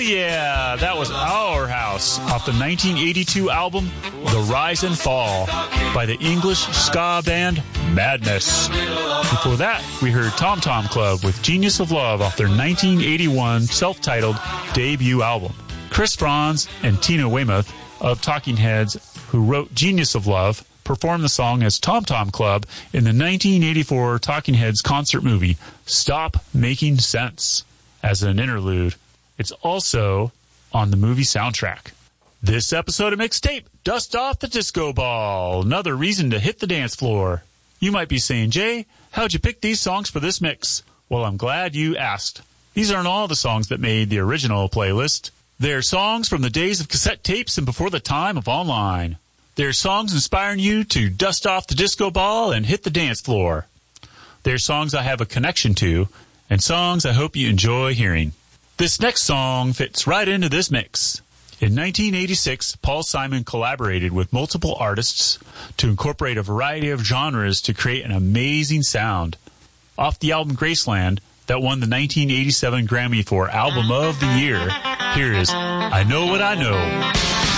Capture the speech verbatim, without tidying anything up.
yeah, that was Our House off the nineteen eighty-two album The Rise and Fall by the English ska band Madness. Before that, we heard Tom Tom Club with Genius of Love off their nineteen eighty-one self-titled debut album. Chris Franz and Tina Weymouth of Talking Heads, who wrote Genius of Love, performed the song as Tom Tom Club in the nineteen eighty-four Talking Heads concert movie Stop Making Sense as an interlude. It's also on the movie soundtrack. This episode of Mixtape, Dust Off the Disco Ball. Another reason to hit the dance floor. You might be saying, Jay, how'd you pick these songs for this mix? Well, I'm glad you asked. These aren't all the songs that made the original playlist. They're songs from the days of cassette tapes and before the time of online. They're songs inspiring you to dust off the disco ball and hit the dance floor. They're songs I have a connection to, and songs I hope you enjoy hearing. This next song fits right into this mix. In nineteen eighty-six, Paul Simon collaborated with multiple artists to incorporate a variety of genres to create an amazing sound. Off the album Graceland, that won the nineteen eighty-seven Grammy for Album of the Year, here is I Know What I Know.